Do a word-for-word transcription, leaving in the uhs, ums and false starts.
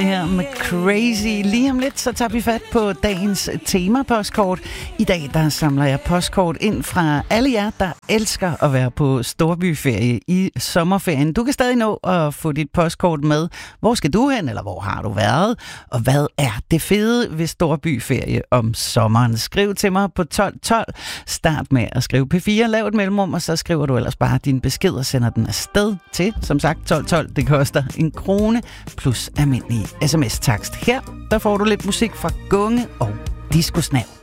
her med Crazy. Lige om lidt, så tager vi fat på dagens tema-postkort. I dag, der samler jeg postkort ind fra alle jer, der elsker at være på storbyferie i sommerferien. Du kan stadig nå at få dit postkort med. Hvor skal du hen, eller hvor har du været? Og hvad er det fede ved storbyferie om sommeren? Skriv til mig på tolv tolv. Start med at skrive P fire, lav et mellemrum, og så skriver du ellers bare din besked og sender den afsted til, som sagt, tolv tolv. Det koster en krone plus almindelig sms-takst. Her, der får du lidt musik fra Gunge og Disco Snav.